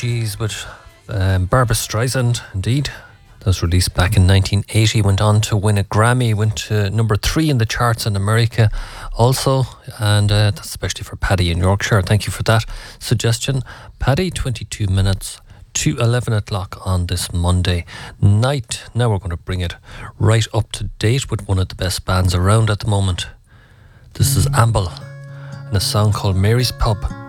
Gees with Barbra Streisand, indeed. That was released back in 1980, went on to win a Grammy, went to number 3 in the charts in America also, and that's especially for Paddy in Yorkshire. Thank you for that suggestion. Paddy, 22 minutes to 11 o'clock on this Monday night. Now we're going to bring it right up to date with one of the best bands around at the moment. This is Amble and a song called Mary's Pub.